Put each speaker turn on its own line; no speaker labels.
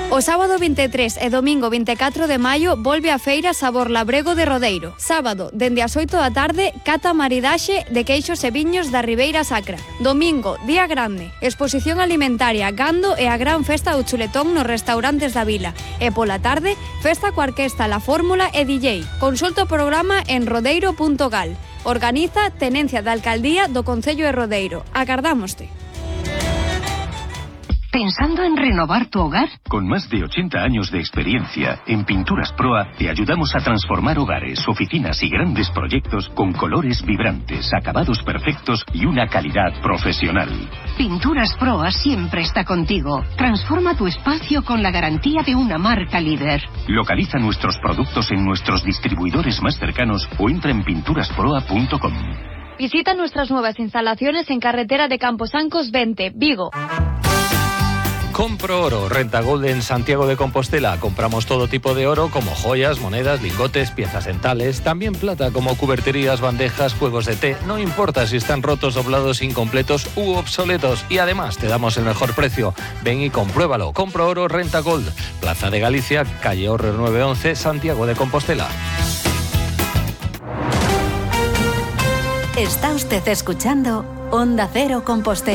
O sábado 23 e domingo 24 de maio volve a feira Sabor Labrego de Rodeiro. Sábado, dende as 8 da tarde, cata maridaxe de queixos e viños da Ribeira Sacra. Domingo, día grande, exposición alimentaria, gando e a gran festa do chuletón nos restaurantes da vila. E pola tarde, festa coa orquesta La Fórmula e DJ. Consulta o programa en rodeiro.gal. Organiza Tenencia da Alcaldía do Concello de Rodeiro. Agardámoste.
¿Pensando en renovar tu hogar?
Con más de 80 años de experiencia, en Pinturas Proa te ayudamos a transformar hogares, oficinas y grandes proyectos con colores vibrantes, acabados perfectos y una calidad profesional.
Pinturas Proa siempre está contigo. Transforma tu espacio con la garantía de una marca líder.
Localiza nuestros productos en nuestros distribuidores más cercanos o entra en pinturasproa.com.
Visita nuestras nuevas instalaciones en carretera de Camposancos 20, Vigo.
Compro Oro, Renta Gold en Santiago de Compostela. Compramos todo tipo de oro como joyas, monedas, lingotes, piezas dentales, también plata como cuberterías, bandejas, juegos de té. No importa si están rotos, doblados, incompletos u obsoletos. Y además te damos el mejor precio. Ven y compruébalo. Compro Oro, Renta Gold. Plaza de Galicia, calle Horrer 911, Santiago de Compostela.
Está usted escuchando Onda Cero Compostela.